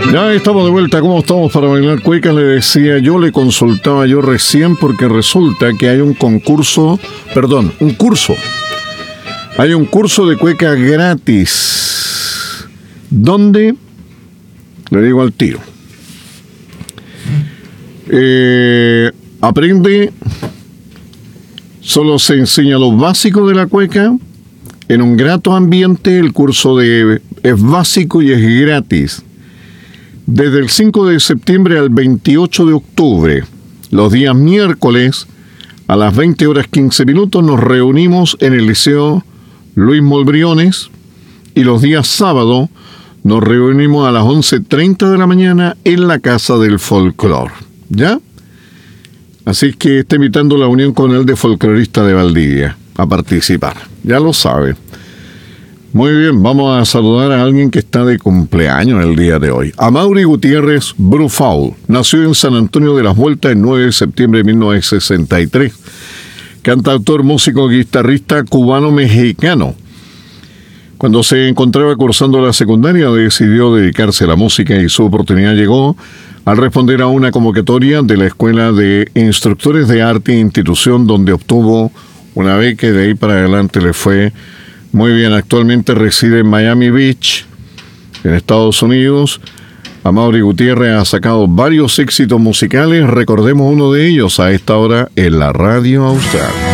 Ya estamos de vuelta. ¿Cómo estamos para bailar cueca? Le decía yo, le consultaba yo recién porque resulta que hay un curso. Hay un curso de cueca gratis. ¿Dónde? Le digo al tiro. Aprende, solo se enseña lo básico de la cueca en un grato ambiente. El curso es básico y es gratis. Desde el 5 de septiembre al 28 de octubre, los días miércoles, a las 20 horas 15 minutos, nos reunimos en el Liceo Luis Molbriones, y los días sábado nos reunimos a las 11:30 de la mañana en la Casa del Folclor. ¿Ya? Así que está invitando la Unión Comunal de Folcloristas de Valdivia a participar. Ya lo sabe. Muy bien, vamos a saludar a alguien que está de cumpleaños el día de hoy. Amaury Gutiérrez Brufau nació en San Antonio de las Vueltas el 9 de septiembre de 1963. Cantautor, músico, guitarrista cubano-mexicano. Cuando se encontraba cursando la secundaria, decidió dedicarse a la música y su oportunidad llegó al responder a una convocatoria de la Escuela de Instructores de Arte, institución donde obtuvo una beca y de ahí para adelante le fue muy bien. Actualmente reside en Miami Beach, en Estados Unidos. Amaury Gutiérrez ha sacado varios éxitos musicales. Recordemos uno de ellos a esta hora en la Radio Austral.